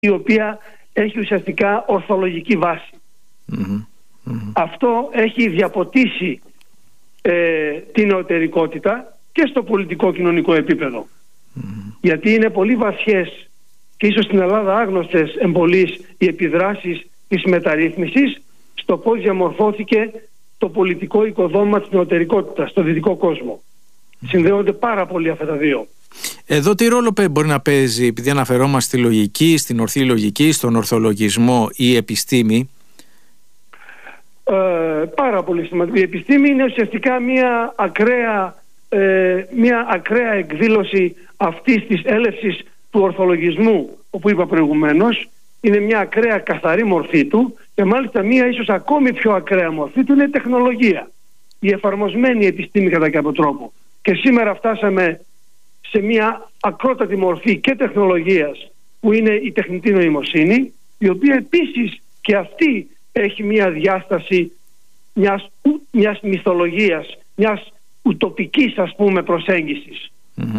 η οποία έχει ουσιαστικά ορθολογική βάση. Αυτό έχει διαποτίσει την νεωτερικότητα και στο πολιτικό κοινωνικό επίπεδο. Γιατί είναι πολύ βαθιές και ίσως στην Ελλάδα άγνωστες εμπολείς οι επιδράσεις της μεταρρύθμισης στο πώς διαμορφώθηκε το πολιτικό οικοδόμημα της νεωτερικότητας στο δυτικό κόσμο. Συνδέονται πάρα πολύ αυτά τα δύο. Εδώ τι ρόλο μπορεί να παίζει, επειδή αναφερόμαστε στη λογική, στην ορθή λογική, στον ορθολογισμό, η επιστήμη? Πάρα πολύ σημαντικό. Η επιστήμη είναι ουσιαστικά μια ακραία εκδήλωση αυτής της έλευσης του ορθολογισμού, όπου είπα προηγουμένως. Είναι μια ακραία καθαρή μορφή του, και μάλιστα μια ίσως ακόμη πιο ακραία μορφή του είναι η τεχνολογία, η εφαρμοσμένη επιστήμη κατά κάποιο τρόπο. Και σήμερα φτάσαμε σε μια ακρότατη μορφή και τεχνολογίας, που είναι η τεχνητή νοημοσύνη, η οποία επίσης και αυτή έχει μια διάσταση μιας μυθολογίας, μιας ουτοπικής, ας πούμε, προσέγγισης.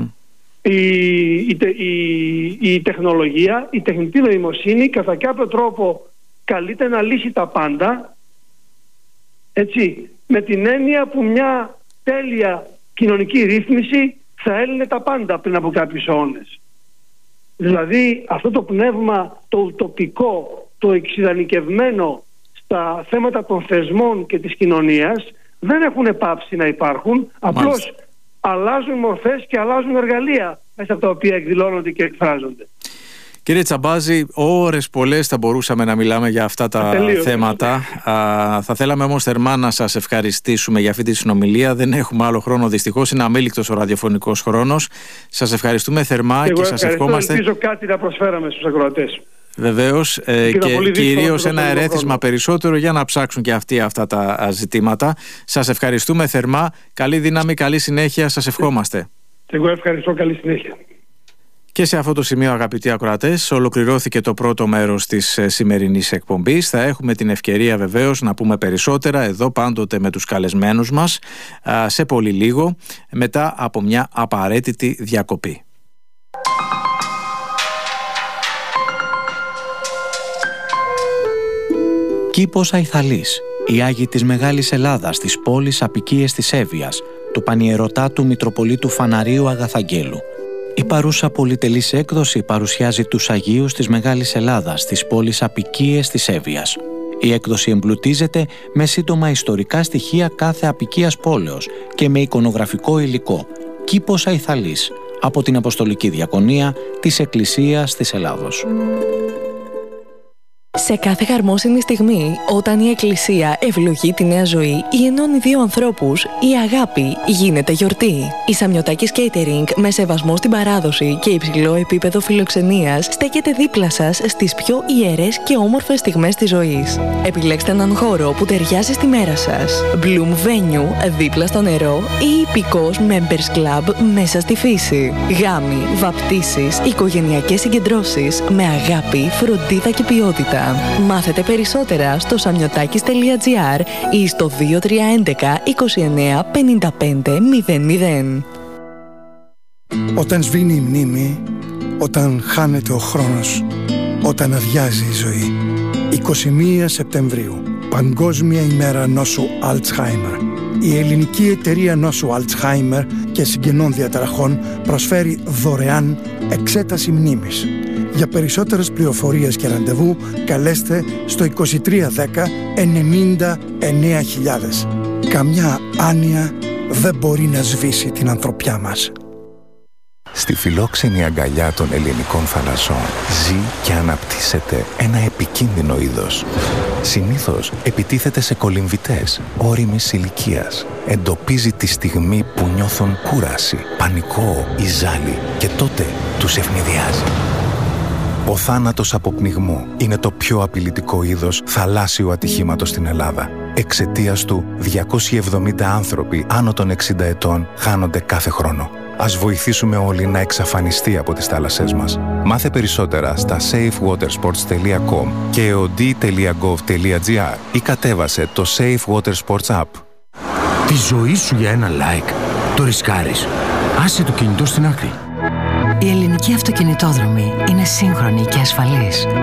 Η τεχνολογία, η τεχνητή νοημοσύνη κατά κάποιο τρόπο καλείται να λύσει τα πάντα, έτσι, με την έννοια που μια τέλεια κοινωνική ρύθμιση θα έλυνε τα πάντα πριν από κάποιους αιώνες. Δηλαδή αυτό το πνεύμα, το ουτοπικό, το εξειδανικευμένο στα θέματα των θεσμών και της κοινωνίας δεν έχουν πάψει να υπάρχουν. Απλώς αλλάζουν μορφές και αλλάζουν εργαλεία μέσα από τα οποία εκδηλώνονται και εκφράζονται. Κύριε Τσαμπάζη, ώρες πολλές θα μπορούσαμε να μιλάμε για αυτά τα θέματα. Θα θέλαμε όμως θερμά να σας ευχαριστήσουμε για αυτή τη συνομιλία. Δεν έχουμε άλλο χρόνο δυστυχώς, είναι αμήλικτος ο ραδιοφωνικός χρόνος. Σας ευχαριστούμε θερμά και σας ευχόμαστε. Ελπίζω κάτι να προσφέραμε στους ακροατές. Βεβαίως, και κυρίως ένα ερέθισμα περισσότερο για να ψάξουν και αυτοί αυτά τα ζητήματα. Σας ευχαριστούμε θερμά. Καλή δύναμη, καλή συνέχεια, σας ευχόμαστε. Εγώ ευχαριστώ, καλή συνέχεια. Και σε αυτό το σημείο, αγαπητοί ακροατές, ολοκληρώθηκε το πρώτο μέρος της σημερινής εκπομπής. Θα έχουμε την ευκαιρία βεβαίως να πούμε περισσότερα εδώ, πάντοτε με τους καλεσμένους μας, σε πολύ λίγο, μετά από μια απαραίτητη διακοπή. Κήπος Αϊθαλής, οι Άγιοι της Μεγάλης Ελλάδας, της πόλης Απικίες της Εύβοιας, του Πανιερωτάτου Μητροπολίτου Φαναρίου Αγαθαγγέλου. Η παρούσα πολυτελής έκδοση παρουσιάζει τους Αγίους της Μεγάλης Ελλάδας, της πόλης Απικίες της Εύβοιας. Η έκδοση εμπλουτίζεται με σύντομα ιστορικά στοιχεία κάθε απικίας πόλεως και με εικονογραφικό υλικό. Κήπος Αϊθαλής, από την Αποστολική Διακονία της Εκκλησίας της Ελλάδος. Σε κάθε χαρμόσυνη στιγμή, όταν η Εκκλησία ευλογεί τη νέα ζωή ή ενώνει δύο ανθρώπους, η αγάπη γίνεται γιορτή. Η Σαμιωτάκης Catering, με σεβασμό στην παράδοση και υψηλό επίπεδο φιλοξενίας, στέκεται δίπλα σας στις πιο ιερές και όμορφες στιγμές της ζωής. Επιλέξτε έναν χώρο που ταιριάζει στη μέρα σας. Bloom Venue, δίπλα στο νερό, ή υπηκός Members Club μέσα στη φύση. Γάμοι, βαπτίσεις, οικογενειακές συγκεντρώσεις με αγάπη, φροντίδα και ποιότητα. Μάθετε περισσότερα στο samiotakis.gr ή στο 2311 29 55 00. Όταν σβήνει η μνήμη, όταν χάνεται ο χρόνος, όταν αδειάζει η ζωή. 21 Σεπτεμβρίου, Παγκόσμια ημέρα νόσου Αλτσχάιμερ. Η ελληνική εταιρεία νόσου Αλτσχάιμερ και συγγενών διαταραχών προσφέρει δωρεάν εξέταση μνήμης. Για περισσότερες πληροφορίες και ραντεβού καλέστε στο 2310 90 9000. Καμιά άνοια δεν μπορεί να σβήσει την ανθρωπιά μας. Στη φιλόξενη αγκαλιά των ελληνικών θαλασσών ζει και αναπτύσσεται ένα επικίνδυνο είδος. Συνήθως επιτίθεται σε κολυμβητές ώριμης ηλικίας. Εντοπίζει τη στιγμή που νιώθουν κούραση, πανικό ή ζάλι και τότε τους ευνηδιάζει. Ο θάνατος από πνιγμό είναι το πιο απειλητικό είδος θαλάσσιου ατυχήματος στην Ελλάδα. Εξαιτίας του, 270 άνθρωποι άνω των 60 ετών χάνονται κάθε χρόνο. Ας βοηθήσουμε όλοι να εξαφανιστεί από τις θάλασσές μας. Μάθε περισσότερα στα safewatersports.com και od.gov.gr ή κατέβασε το Safe Water Sports App. Τη ζωή σου για ένα like το ρισκάρεις. Άσε το κινητό στην άκρη. Οι ελληνικοί αυτοκινητόδρομοι είναι σύγχρονοι και ασφαλείς.